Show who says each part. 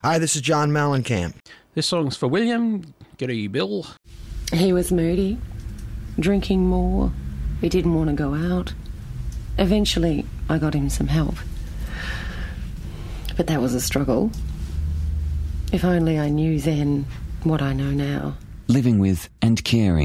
Speaker 1: Hi, this is John Mellencamp.
Speaker 2: This song's for William. G'day, Bill.
Speaker 3: He was moody, drinking more. He didn't want to go out. Eventually, I got him some help. But that was a struggle. If only I knew then what I know now.
Speaker 4: Living with and caring